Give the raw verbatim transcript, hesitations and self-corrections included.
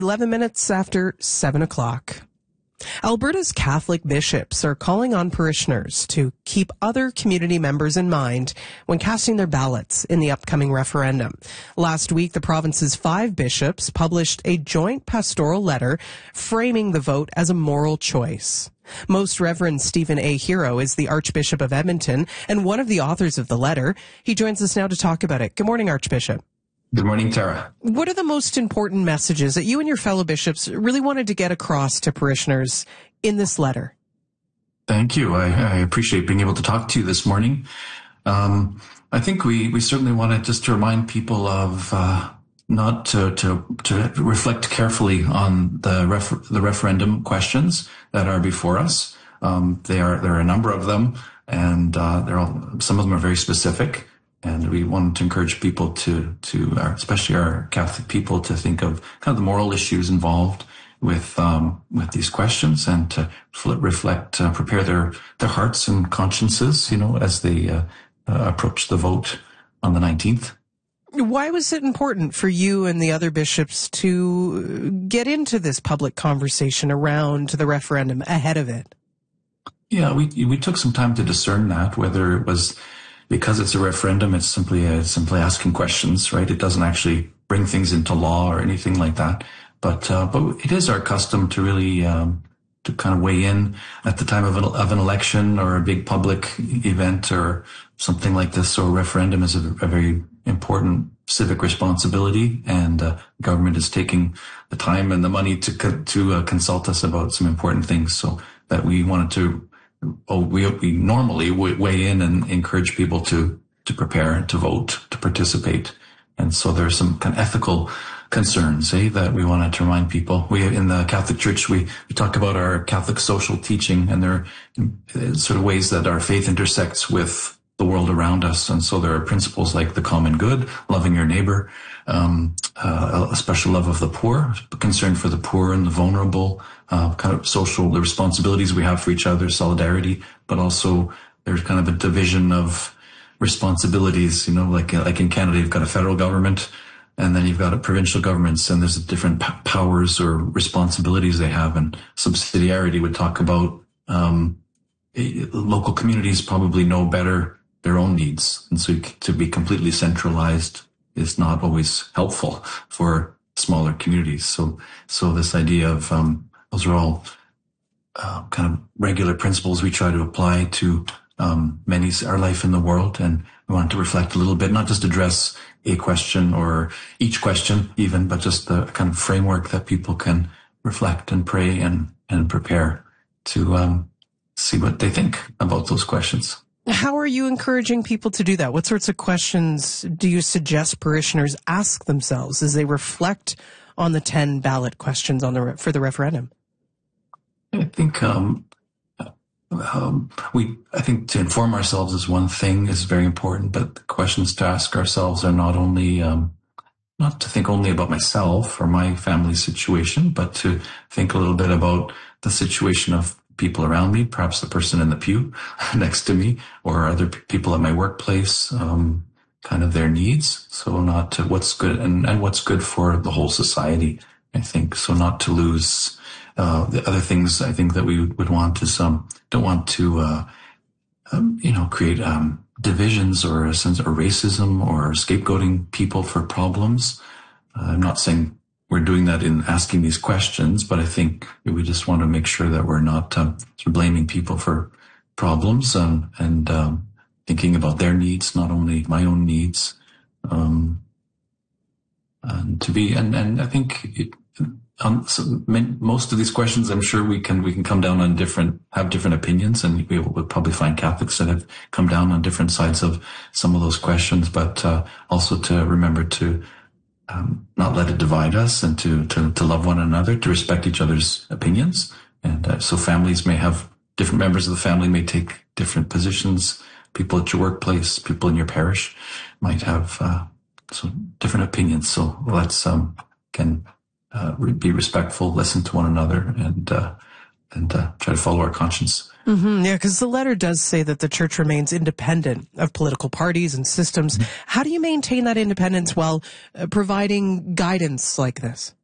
eleven minutes after seven o'clock. Alberta's Catholic bishops are calling on parishioners to keep other community members in mind when casting their ballots in the upcoming referendum. Last week, the province's five bishops published a joint pastoral letter framing the vote as a moral choice. Most Reverend Stephen A. Hero is the Archbishop of Edmonton and one of the authors of the letter. He joins us now to talk about it. Good morning, Archbishop. Good morning, Tara. What are the most important messages that you and your fellow bishops really wanted to get across to parishioners in this letter? Thank you. I, I appreciate being able to talk to you this morning. Um, I think we, we certainly wanted just to remind people of uh, not to, to to reflect carefully on the refer- the referendum questions that are before us. Um, they are there are a number of them, and uh, they're all, some of them are very specific. And we wanted to encourage people to, to our, especially our Catholic people, to think of kind of the moral issues involved with, um, with these questions, and to reflect, uh, prepare their, their hearts and consciences, you know, as they, uh, uh, approach the vote on the nineteenth. Why was it important for you and the other bishops to get into this public conversation around the referendum ahead of it? Yeah, we, we took some time to discern that, whether it was, because it's a referendum, it's simply uh, simply asking questions, right? It doesn't actually bring things into law or anything like that. But uh, but it is our custom to really um, to kind of weigh in at the time of an, of an election or a big public event or something like this. So a referendum is a, a very important civic responsibility, and uh, government is taking the time and the money to co- to uh, consult us about some important things. So that we wanted to. Oh, we, we normally weigh in and encourage people to, to prepare and to vote, to participate. And so there's some kind of ethical concerns, eh, that we wanted to remind people. We, in the Catholic Church, we, we talk about our Catholic social teaching, and there are sort of ways that our faith intersects with the world around us. And so there are principles like the common good, loving your neighbor, um, uh, a special love of the poor, concern for the poor and the vulnerable, uh, kind of social the responsibilities we have for each other, solidarity, but also there's kind of a division of responsibilities, you know, like, like in Canada, you've got a federal government, and then you've got a provincial governments, and there's different p- powers or responsibilities they have. And subsidiarity would talk about, um, local communities probably know better their own needs. And so to be completely centralized is not always helpful for smaller communities. So, so this idea of, um, those are all, uh, kind of regular principles we try to apply to, um, many, our life in the world. And we want to reflect a little bit, not just address a question or each question even, but just the kind of framework that people can reflect and pray and, and prepare to, um, see what they think about those questions. How are you encouraging people to do that? What sorts of questions do you suggest parishioners ask themselves as they reflect on the ten ballot questions on the for the referendum? I think um, um, we. I think to inform ourselves is one thing, is very important. But the questions to ask ourselves are not only um, not to think only about myself or my family situation, but to think a little bit about the situation of people around me, perhaps the person in the pew next to me, or other p- people at my workplace, um, kind of their needs. So not to what's good and, and what's good for the whole society, I think. So not to lose, uh, the other things I think that we would want is, um, don't want to, uh, um, you know, create, um, divisions or a sense of racism or scapegoating people for problems. Uh, I'm not saying we're doing that in asking these questions, but I think we just want to make sure that we're not um, sort of blaming people for problems, um, and um, thinking about their needs, not only my own needs. Um, and to be, and, and I think it, um, so most of these questions, I'm sure we can we can come down on different, have different opinions, and we will probably find Catholics that have come down on different sides of some of those questions. But uh, also to remember to Um, not let it divide us, and to, to, to love one another, to respect each other's opinions. And uh, so families may have, different members of the family may take different positions. People at your workplace, people in your parish might have uh, so different opinions. So let's, um, can uh, be respectful, listen to one another, and uh, and uh, try to follow our conscience. Mm-hmm, yeah, because the letter does say that the church remains independent of political parties and systems. Mm-hmm. How do you maintain that independence while uh, providing guidance like this?